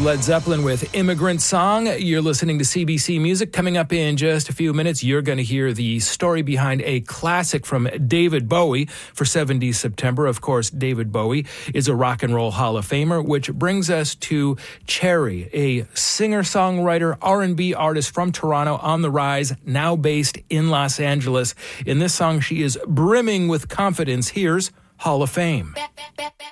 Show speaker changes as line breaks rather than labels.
Led Zeppelin with Immigrant Song. You're listening to CBC Music. Coming up in just a few minutes, you're going to hear the story behind a classic from David Bowie for 70 September. Of course, David Bowie is a Rock and Roll Hall of Famer, which brings us to Cherry, a singer-songwriter, R&B artist from Toronto on the rise, now based in Los Angeles. In this song, she is brimming with confidence. Here's Hall of Fame.